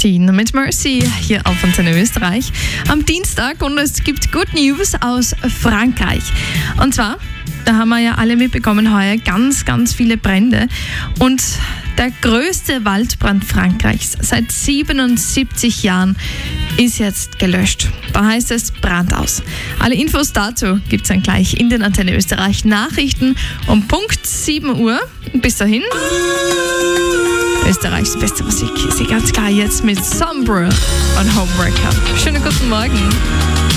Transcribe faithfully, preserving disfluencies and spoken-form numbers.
Christine mit Mercy hier auf Antenne Österreich am Dienstag, und es gibt Good News aus Frankreich. Und zwar, da haben wir ja alle mitbekommen heuer ganz, ganz viele Brände, und der größte Waldbrand Frankreichs seit siebenundsiebzig Jahren ist jetzt gelöscht. Da heißt es Brand aus. Alle Infos dazu gibt es dann gleich in den Antenne Österreich Nachrichten um Punkt sieben Uhr. Bis dahin, Österreichs beste Musik ist sie ganz klar jetzt mit Sombra und Homewrecker. Schönen guten Morgen.